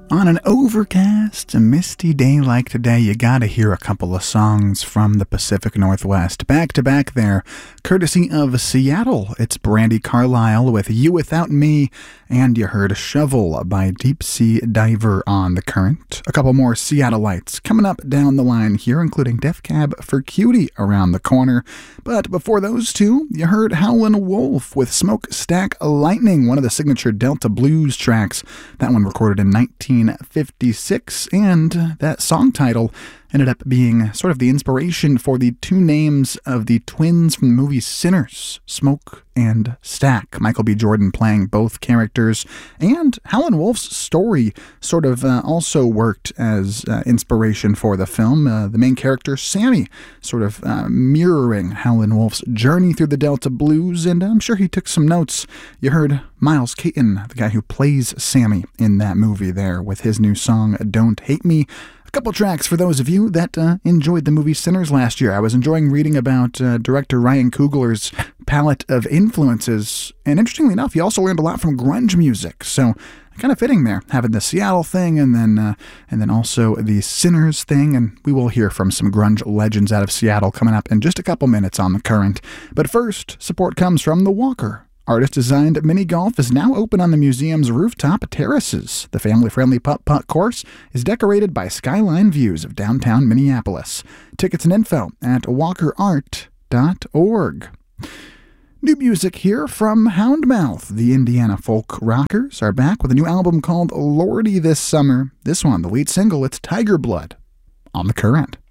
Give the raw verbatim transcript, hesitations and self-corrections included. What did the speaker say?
On an overcast, a misty day like today, you gotta hear a couple of songs from the Pacific Northwest. Back to back there, courtesy of Seattle. It's Brandi Carlile with You Without Me, and you heard Shovel by Deep Sea Diver on the Current. A couple more Seattleites coming up down the line here, including Def Cab for Cutie around the corner. But before those two, you heard Howlin' Wolf with Smokestack Lightning, one of the signature Delta Blues tracks. That one recorded in nineteen fifty-six, and that song title ended up being sort of the inspiration for the two names of the twins from the movie Sinners, Smoke and Stack. Michael B. Jordan playing both characters, and Howlin' Wolf's story sort of uh, also worked as uh, inspiration for the film. Uh, the main character, Sammy, sort of uh, mirroring Howlin' Wolf's journey through the Delta Blues, and I'm sure he took some notes. You heard Miles Caton, the guy who plays Sammy in that movie there, with his new song, Don't Hate Me. A couple tracks for those of you that uh, enjoyed the movie Sinners last year. I was enjoying reading about uh, director Ryan Coogler's palette of influences, and interestingly enough, he also learned a lot from grunge music, so kind of fitting there, having the Seattle thing and then uh, and then also the Sinners thing, and we will hear from some grunge legends out of Seattle coming up in just a couple minutes on The Current. But first, support comes from The Walker. Artist-designed mini golf is now open on the museum's rooftop terraces. The family-friendly putt-putt course is decorated by skyline views of downtown Minneapolis. Tickets and info at walker art dot org. New music here from Houndmouth. The Indiana folk rockers are back with a new album called Lordy this summer. This one, the lead single, it's Tiger Blood on The Current.